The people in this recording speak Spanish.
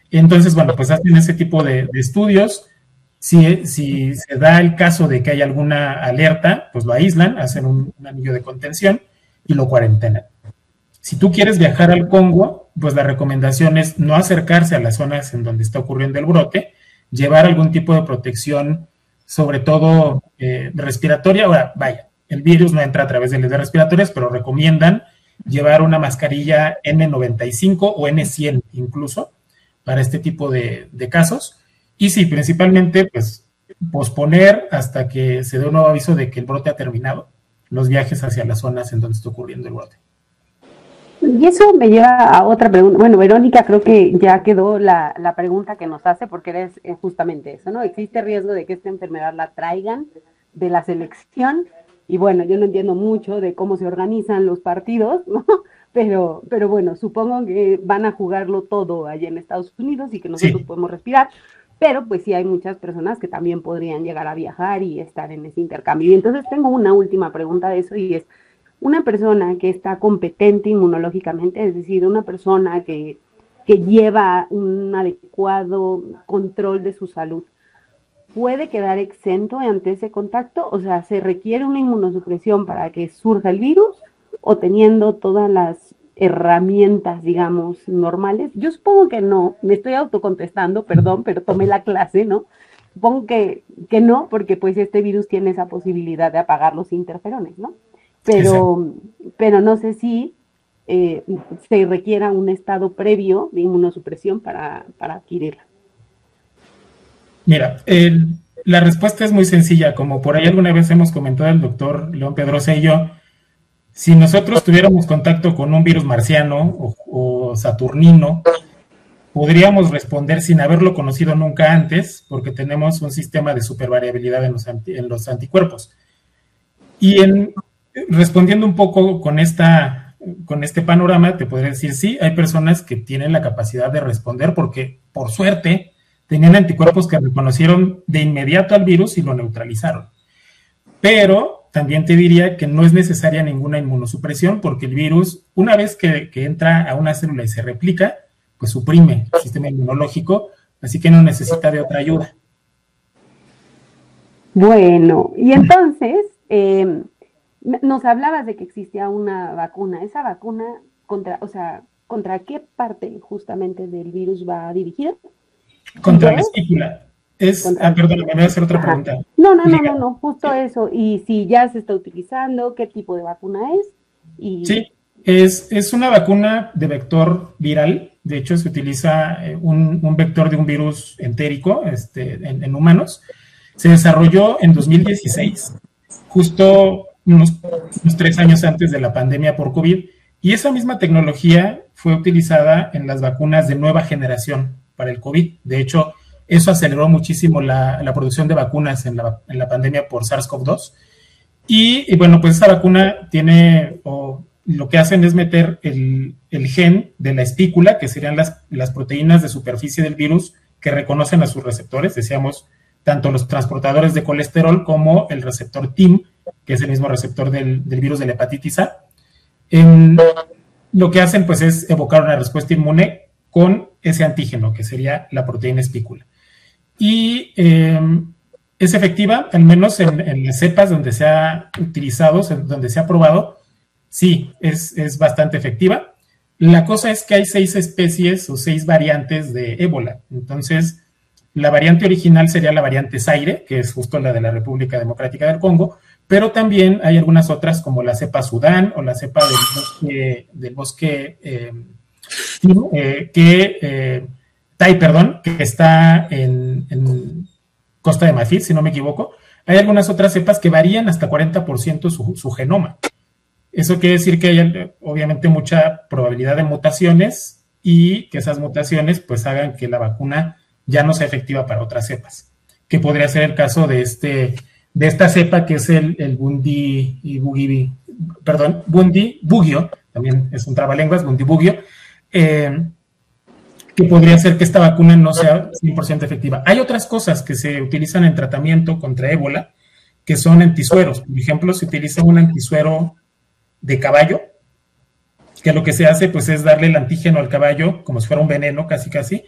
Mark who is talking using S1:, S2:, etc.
S1: Entonces, bueno, pues hacen ese tipo de estudios. Si se da el caso de que hay alguna alerta, pues lo aíslan, hacen un anillo de contención y lo cuarentenan. Si tú quieres viajar al Congo, pues la recomendación es no acercarse a las zonas en donde está ocurriendo el brote, llevar algún tipo de protección, sobre todo respiratoria. Ahora, vaya, el virus no entra a través de las vías respiratorias, pero recomiendan llevar una mascarilla N95 o N100 incluso para este tipo de casos. Y sí, principalmente, pues, posponer hasta que se dé un nuevo aviso de que el brote ha terminado, los viajes hacia las zonas en donde está ocurriendo el brote.
S2: Y eso me lleva a otra pregunta. Bueno, Verónica, creo que ya quedó la pregunta que nos hace, porque es justamente eso, ¿no? ¿Existe riesgo de que esta enfermedad la traigan de la selección? Y bueno, yo no entiendo mucho de cómo se organizan los partidos, ¿no? Pero bueno, supongo que van a jugarlo todo allá en Estados Unidos y que nosotros podemos respirar, pero pues sí hay muchas personas que también podrían llegar a viajar y estar en ese intercambio. Y entonces tengo una última pregunta de eso, y es, una persona que está competente inmunológicamente, es decir, una persona que lleva un adecuado control de su salud, ¿puede quedar exento ante ese contacto? O sea, ¿se requiere una inmunosupresión para que surja el virus o teniendo todas las herramientas, digamos, normales? Yo supongo que no, me estoy autocontestando, perdón, pero tomé la clase, ¿no? Supongo que no, porque pues este virus tiene esa posibilidad de apagar los interferones, ¿no? Pero no sé si se requiera un estado previo de inmunosupresión para adquirirla.
S1: Mira, la respuesta es muy sencilla, como por ahí alguna vez hemos comentado el doctor León Pedrosa y yo. Si nosotros tuviéramos contacto con un virus marciano o saturnino, podríamos responder sin haberlo conocido nunca antes, porque tenemos un sistema de supervariabilidad en los anticuerpos. Y respondiendo un poco con este panorama, te podría decir, sí, hay personas que tienen la capacidad de responder porque, por suerte, tenían anticuerpos que reconocieron de inmediato al virus y lo neutralizaron. Pero también te diría que no es necesaria ninguna inmunosupresión porque el virus, una vez que entra a una célula y se replica, pues suprime el sistema inmunológico, así que no necesita de otra ayuda.
S2: Bueno, y entonces, nos hablabas de que existía una vacuna. ¿Esa vacuna contra qué parte justamente del virus va dirigida?
S1: Contra la espícula. Perdón, me voy a hacer otra pregunta.
S2: No, justo eso. Y si ya se está utilizando, ¿qué tipo de vacuna es?
S1: Sí, es una vacuna de vector viral. De hecho, se utiliza un vector de un virus entérico en humanos. Se desarrolló en 2016, justo unos 3 años antes de la pandemia por COVID, y esa misma tecnología fue utilizada en las vacunas de nueva generación para el COVID. De hecho, eso aceleró muchísimo la producción de vacunas en la pandemia por SARS-CoV-2. Y bueno, pues esa vacuna tiene, lo que hacen es meter el gen de la espícula, que serían las proteínas de superficie del virus que reconocen a sus receptores, decíamos, tanto los transportadores de colesterol como el receptor TIM, que es el mismo receptor del virus de la hepatitis A. Lo que hacen, pues, es evocar una respuesta inmune con ese antígeno, que sería la proteína espícula. Y es efectiva, al menos en las cepas donde se ha utilizado, donde se ha probado, sí, es bastante efectiva. La cosa es que hay 6 especies o 6 variantes de ébola. Entonces, la variante original sería la variante Zaire, que es justo la de la República Democrática del Congo, pero también hay algunas otras como la cepa Sudán o la cepa del bosque que está en Costa de Marfil, si no me equivoco. Hay algunas otras cepas que varían hasta 40% su genoma. Eso quiere decir que hay obviamente mucha probabilidad de mutaciones y que esas mutaciones pues hagan que la vacuna ya no sea efectiva para otras cepas, que podría ser el caso de esta cepa que es el Bundibugyo, también es un trabalenguas, Bundibugyo, que podría ser que esta vacuna no sea 100% efectiva. Hay otras cosas que se utilizan en tratamiento contra ébola, que son antisueros. Por ejemplo, se utiliza un antisuero de caballo, que lo que se hace pues es darle el antígeno al caballo como si fuera un veneno casi,